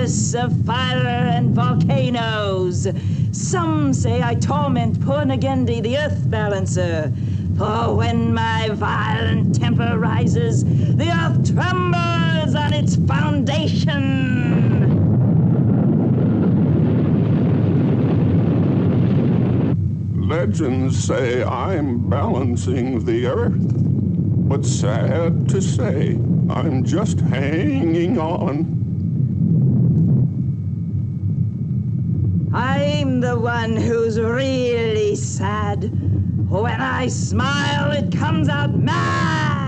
goddess of fire and volcanoes. Some say I torment poor Nagendi, the earth balancer. For when my violent temper rises, the earth trembles on its foundation. Legends say I'm balancing the earth, but sad to say, I'm just hanging on. I'm the one who's really sad. When I smile, it comes out mad.